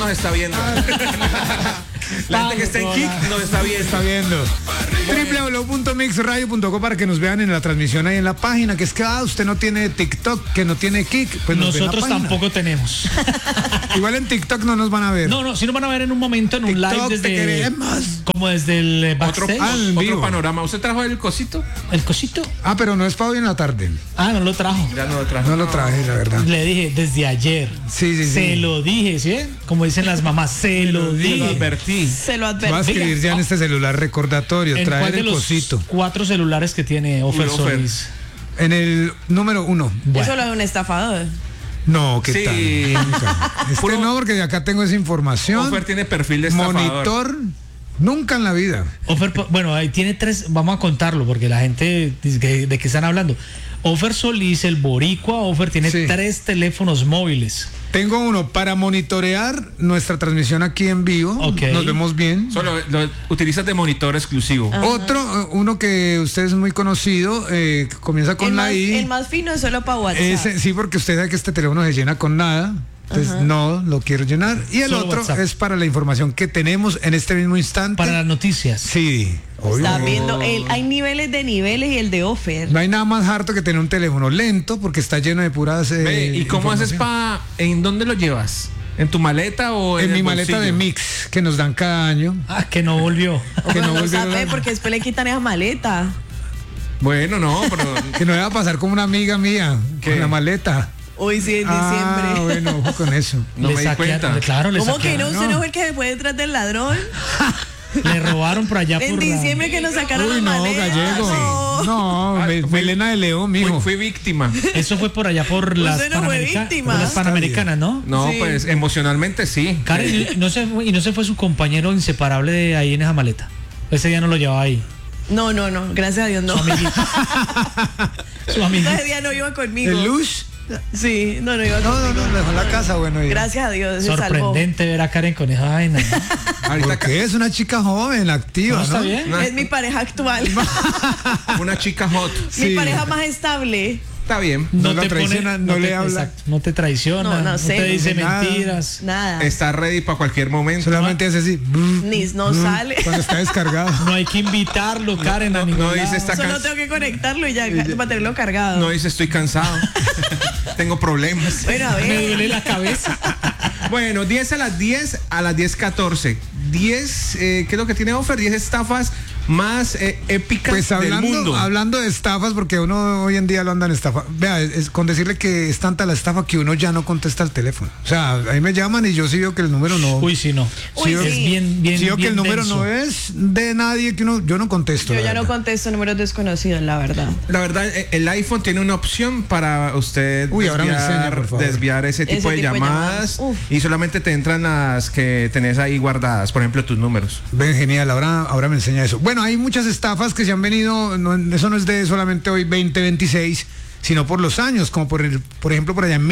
nos está viendo. La gente que está en Kik nos está viendo. Está viendo. www.mixradio.co para que nos vean en la transmisión ahí en la página. Que es que usted no tiene TikTok, que no tiene Kik. Pues nosotros tampoco tenemos. Igual en TikTok no nos van a ver. No, sí nos van a ver en un momento en un TikTok, live desde. Como desde el backstage. Otro panorama. ¿Usted trajo el cosito? ¿El cosito? Pero no es para hoy en la tarde. No lo trajo. Ya no lo trajo. No lo traje, la verdad. Le dije desde ayer. Sí. Se lo dije, ¿sí? Como dicen las mamás, se lo dije. Se lo advertí. Se lo advertí. Va a escribir ya en este celular recordatorio, traer el cosito. 4 celulares que tiene Ofer Solís. En el número 1. Eso lo es un estafador. No, ¿qué Sí. tal? No, porque de acá tengo esa información. Ofer tiene perfil de estafador. Monitor, nunca en la vida. Ofer, bueno, ahí tiene 3, vamos a contarlo, porque la gente dice de qué están hablando. Ofer Solís, el boricua Ofer, tiene 3 teléfonos móviles. Tengo uno para monitorear nuestra transmisión aquí en vivo. Okay. Nos vemos bien. Solo lo utilizas de monitor exclusivo. Otro, uno que usted es muy conocido, comienza con la I. El más fino es solo para WhatsApp. Sí, porque usted sabe que este teléfono se llena con nada. Entonces no lo quiero llenar. Y el solo otro WhatsApp. es para la información que tenemos en este mismo instante. Para las noticias. Sí. Está viendo, hay niveles de niveles y el de Ofer. No hay nada más harto que tener un teléfono lento porque está lleno de puras. ¿Y cómo haces en dónde lo llevas? ¿En tu maleta o en en mi el maleta de bolsillo? Mix que nos dan cada año? Que no volvió. Que no No volvió. sabe porque después le quitan esa maleta. Bueno, no, pero Que no iba a pasar como una amiga mía con la maleta. Hoy sí, en diciembre. Bueno, ojo con eso. no me di cuenta. Claro, le ¿Cómo que no? saquearon. ¿Usted no fue el que se fue detrás del ladrón? Le robaron por allá En por diciembre que nos sacaron Uy, la no, maleta. gallego. No, Melena de León, mijo. Fui víctima. Eso fue por allá por las, Usted no fue víctima. por las Panamericanas, ¿no? No, Sí. pues emocionalmente sí. Karen, y no se fue su compañero inseparable de ahí en esa maleta. Ese día no lo llevaba ahí. No, gracias a Dios no. Su amiguito. Su amiguito. Ese día no iba conmigo. ¿El Luz? Sí, no iba No, conmigo. dejó en la casa, bueno. Gracias a Dios, se salvó. Sorprendente ver a Karen con esa vaina. ¿Por qué? Es una chica joven, activa, No, ¿no? está bien. Es mi pareja actual. Una chica hot. Mi pareja más estable. Está bien. No la traiciona, no le habla. Exacto, no te traiciona, No no sé, te dice no sé nada. mentiras. Nada. Está ready para cualquier momento. Solamente hace así. No sale. Cuando está descargado. No hay que invitarlo, Karen, a ningún No dice lado. está Solo cansado. tengo que conectarlo y ya para tenerlo cargado. No dice estoy cansado. Tengo problemas. Bueno, a Me ver. duele la cabeza. Bueno, 10 a las 10 a las 10:14. 10, ¿qué es lo que tiene Ofer? 10 estafas más épicas Pues del mundo. hablando de estafas, porque uno hoy en día lo andan estafa. Vea, es con decirle que es tanta la estafa que uno ya no contesta el teléfono. O sea, ahí me llaman y yo sí veo que el número no. Uy, sí, no. Uy, es sí. bien, bien. Sí veo que bien el número denso. no es de nadie, que yo no contesto. Yo la ya no verdad. contesto números desconocidos, la verdad. La verdad, el iPhone tiene una opción para usted Uy, ahora me enseña, por favor. desviar ese tipo de llamadas Uf. y solamente te entran las que tenés ahí guardadas, por ejemplo, tus números. Ven, genial, ahora me enseña eso. Bueno, hay muchas estafas que se han venido, eso no es de solamente hoy 2026, sino por los años, como por ejemplo por allá en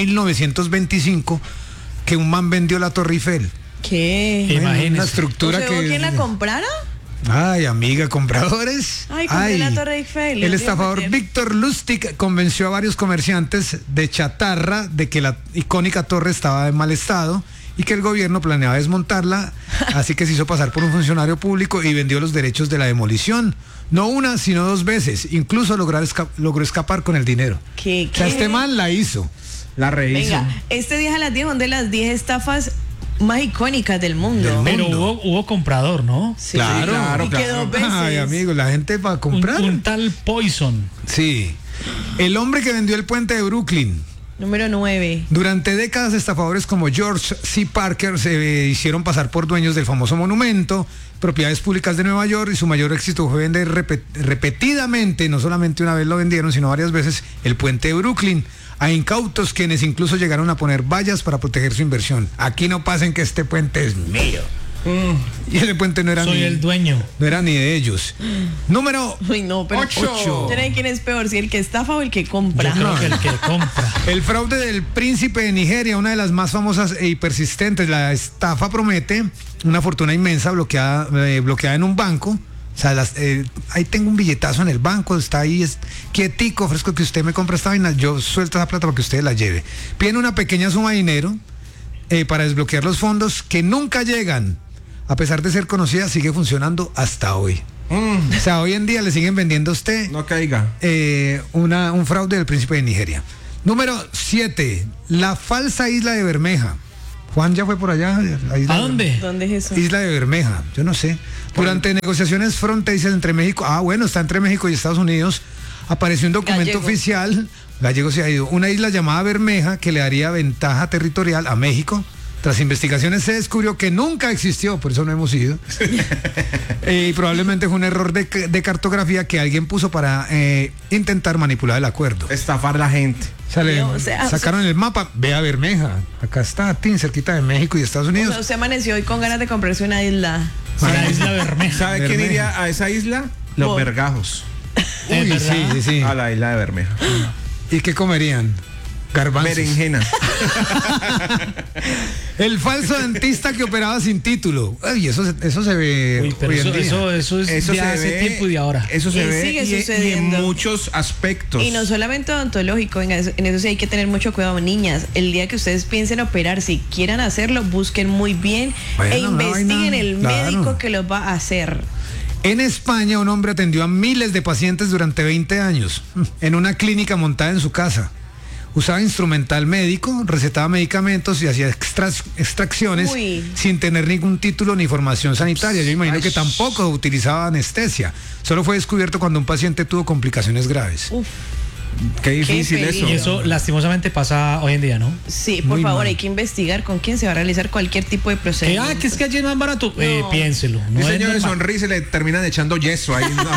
1925, que un man vendió la Torre Eiffel. ¿Qué? Imagínese. Una estructura ¿Usted que... hubo quien la comprara? Ay, amiga, compradores. Ay, compré la Torre Eiffel. El estafador Víctor Lustig convenció a varios comerciantes de chatarra de que la icónica torre estaba en mal estado y que el gobierno planeaba desmontarla, así que se hizo pasar por un funcionario público y vendió los derechos de la demolición. No una, sino 2 veces. Incluso logró escapar con el dinero. ¿Qué? O sea, este man la hizo. La rehizo. Venga, este día a las 10 son de las 10 estafas más icónicas del mundo. Pero hubo comprador, ¿no? Sí. claro, Y que 2 veces. Ay, amigo, la gente va a comprar. Un tal Poison. Sí. El hombre que vendió el puente de Brooklyn. Número 9. Durante décadas, estafadores como George C. Parker se hicieron pasar por dueños del famoso monumento, propiedades públicas de Nueva York, y su mayor éxito fue vender repetidamente, no solamente una vez lo vendieron, sino varias veces, el puente de Brooklyn a incautos, quienes incluso llegaron a poner vallas para proteger su inversión. Aquí no pasen que este puente es mío. Y ese puente no era Soy el dueño. no era ni de ellos. Número Uy, no, pero 8. ¿Tiene quién es peor, si el que estafa o el que compra? Yo creo que el que compra. El fraude del príncipe de Nigeria, una de las más famosas y persistentes. La estafa promete una fortuna inmensa bloqueada en un banco. O sea, ahí tengo un billetazo en el banco, está ahí, es quietico, ofrezco que usted me compre esta vaina, yo suelto esa plata para que usted la lleve. Piden una pequeña suma de dinero, para desbloquear los fondos que nunca llegan. A pesar de ser conocida, sigue funcionando hasta hoy. O sea, hoy en día le siguen vendiendo a usted No caiga. un fraude del príncipe de Nigeria. Número 7, la falsa isla de Bermeja. Juan ya fue por allá. ¿A dónde? ¿Dónde es eso? Isla de Bermeja, yo no sé. Durante negociaciones fronterizas entre México, está entre México y Estados Unidos, apareció un documento Gallego. oficial, gallego se ha ido, una isla llamada Bermeja que le daría ventaja territorial a México. Tras investigaciones se descubrió que nunca existió, por eso no hemos ido. Y probablemente fue un error de cartografía que alguien puso para intentar manipular el acuerdo. Estafar a la gente. Sacaron el mapa, ve a Bermeja, acá está, cerquita de México y Estados O Unidos. sea, usted amaneció hoy con ganas de comprarse una isla. La isla Bermeja. ¿Sabe quién Bermeja. iría a esa isla? Los Vos. vergajos. ¿Es Uy, verdad? sí. A la isla de Bermeja. ¿Y qué comerían? Garbanzos. Berenjena. El falso dentista que operaba sin título. Ay, eso se ve Uy, pero hoy en día. eso es Eso de se hace ve, tiempo y de ahora. Eso se Y ve sigue y en sucediendo. muchos aspectos. Y no solamente odontológico, en eso sí hay que tener mucho cuidado, niñas. El día que ustedes piensen operar, si quieran hacerlo, busquen muy bien Bueno, e no, investiguen vaina, el claro. médico que los va a hacer. En España, un hombre atendió a miles de pacientes durante 20 años en una clínica montada en su casa. Usaba instrumental médico, recetaba medicamentos y hacía extracciones Uy. sin tener ningún título ni formación sanitaria. Yo imagino que tampoco utilizaba anestesia. Solo fue descubierto cuando un paciente tuvo complicaciones graves. Uf, Qué difícil Qué eso. Y peligro. eso lastimosamente pasa hoy en día, ¿no? sí, por Muy favor, mal. hay que investigar con quién se va a realizar cualquier tipo de procedimiento. Que es que allí es más barato. No. Piénselo. Un No es señor de normal. sonrisa y le terminan echando yeso ahí en la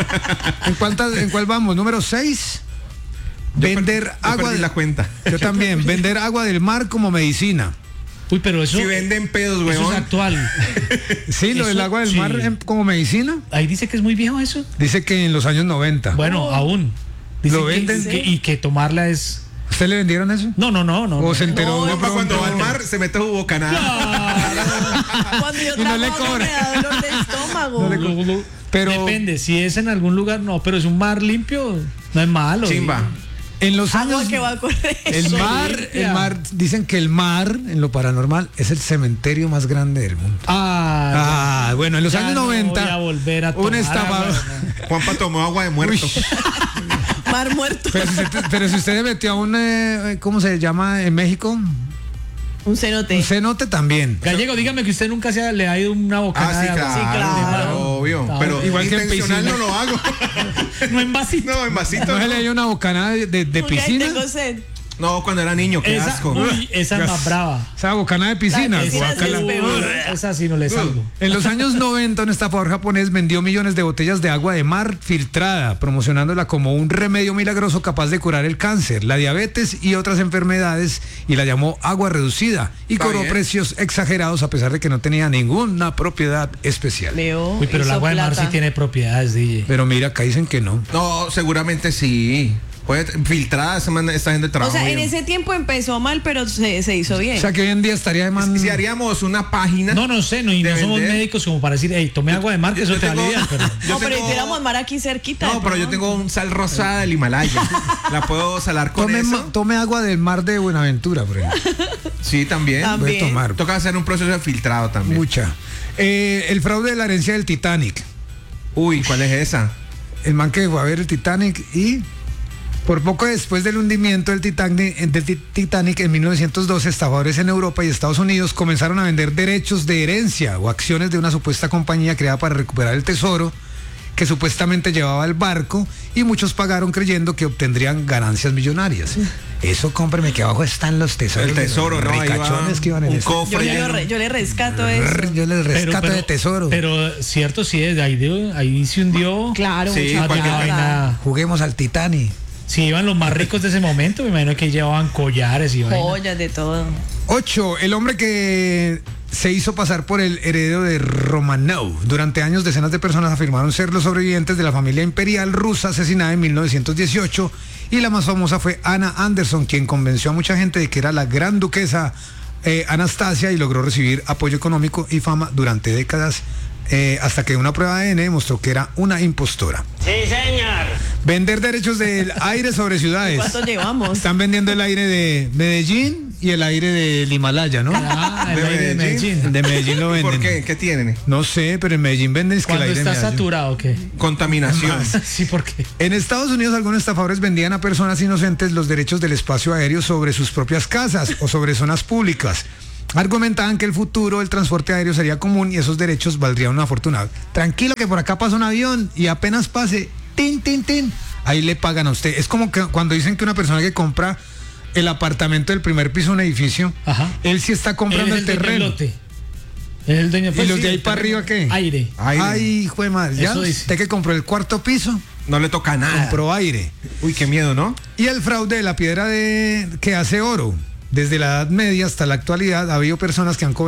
boca. ¿En cuál vamos? Número 6. Vender Yo agua. perdí la cuenta. Yo también. Vender agua del mar como medicina. Uy, pero eso, Si venden pedos, eso es weón. actual. Sí, lo Eso, del agua del sí. mar como medicina. Ahí dice que es muy viejo eso. Dice que en los años 90. Bueno, aún. Dicen ¿Lo que- venden? y que tomarla es. ¿Usted le vendieron eso? No. ¿O se enteró? No, de No, para pronto? cuando va al mar se mete su bocanada. Cuando yo Y no le trabajo cobra. me da dolor de estómago. No le Pero Depende, si es en algún lugar, no, pero es un mar limpio, no es malo. Chimba. en los Agua años que va a correr. el mar, dicen que el mar en lo paranormal es el cementerio más grande del mundo. Bueno, en los ya años no 90 voy a volver a un tomar estafador. agua, Juanpa tomó agua de muerto. Uy. Mar muerto. Pero si usted se metió a un ¿cómo se llama en México? Un cenote. Un cenote también. Gallego, dígame que usted nunca le ha ido una bocanada Ah, sí, de agua. claro. Sí, claro. Obvio. Claro. Pero Igual que en intencional piscina. no lo hago. No en vasito. No, en vasito. ¿No se No, le dio una bocanada de Porque ahí piscina? tengo sed. No, cuando era niño, qué Esa, asco. uy, esa es más brava. Esa bocanada de piscina. La de piscina guácala. sí es peor. Esa sí no le salgo. En los años 90, un estafador japonés vendió millones de botellas de agua de mar filtrada, promocionándola como un remedio milagroso capaz de curar el cáncer, la diabetes y otras enfermedades, y la llamó agua reducida y Está cobró bien. precios exagerados a pesar de que no tenía ninguna propiedad especial. Leo. Uy, pero el hizo agua de mar plata. sí tiene propiedades, DJ. Pero mira, acá dicen que no. No, seguramente sí. Puede filtrada esta gente O trabaja. sea, en bien. ese tiempo empezó mal, pero se hizo bien. O sea que hoy en día estaría de man... Si haríamos una página. No sé, no, y de no somos vender. médicos como para decir, hey, tome agua de mar, que eso Yo te tengo- alivia, pero... yo no, pero tengo- si tuviéramos mar aquí cerquita. No, pero yo tengo un sal rosada del Himalaya. ¿La puedo salar con eso? Tome agua del mar de Buenaventura, por ejemplo. Sí, también. También. Voy a tomar. Toca hacer un proceso de filtrado también. Mucha. El fraude de la herencia del Titanic. Uy, ¿cuál es esa? El man que fue a ver el Titanic y por poco después del hundimiento del Titanic en 1912, estafadores en Europa y Estados Unidos comenzaron a vender derechos de herencia o acciones de una supuesta compañía creada para recuperar el tesoro que supuestamente llevaba el barco, y muchos pagaron creyendo que obtendrían ganancias millonarias. Eso, cómpreme, que abajo están los tesoros. El tesoro, ¿no? Ahí va Ricachones que iban en un eso. cofre. Yo le rescato eso. Yo les rescato de tesoro. Pero cierto, sí, ahí se hundió. Claro, Sí, mucha cualquier plata. vaina. Juguemos al Titanic. Si iban los más ricos de ese momento, me imagino que llevaban collares y vaina. Joyas de todo. 8. El hombre que se hizo pasar por el heredero de Romanov. Durante años, decenas de personas afirmaron ser los sobrevivientes de la familia imperial rusa asesinada en 1918. Y la más famosa fue Anna Anderson, quien convenció a mucha gente de que era la gran duquesa Anastasia, y logró recibir apoyo económico y fama durante décadas, hasta que una prueba de ADN mostró que era una impostora. Sí, señor. Vender derechos del aire sobre ciudades. ¿Cuánto llevamos? Están vendiendo el aire de Medellín, y el aire del Himalaya, ¿no? Ah, el ¿De aire de Medellín? Medellín. De Medellín lo ¿Y venden. por qué? ¿Qué tienen? No sé, pero en Medellín venden es que el Cuando aire de está Medellín. saturado, ¿qué? Contaminación. Sí, ¿por qué? En Estados Unidos algunos estafadores vendían a personas inocentes los derechos del espacio aéreo sobre sus propias casas o sobre zonas públicas. Argumentaban que el futuro del transporte aéreo sería común y esos derechos valdrían una fortuna. Tranquilo que por acá pasa un avión y apenas pase, tin, tin, tin, ahí le pagan a usted. Es como que cuando dicen que una persona que compra el apartamento del primer piso de un edificio, Ajá. él sí está comprando Él el es dueño del terreno. lote. Él es el dueño, ¿Y pues, los sí, de ahí el para terreno. arriba qué? Aire. Aire. Ay, hijo de madre, ya Eso dice. usted que compró el cuarto piso, No le toca nada. compró aire. Uy, qué miedo, ¿no? Y el fraude de la piedra que hace oro. Desde la Edad Media hasta la actualidad ha habido personas que han cobrado